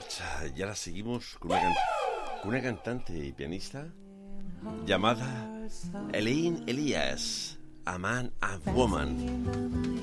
marcha y ahora seguimos con una cantante y pianista llamada Elaine Elias, A Man and Woman.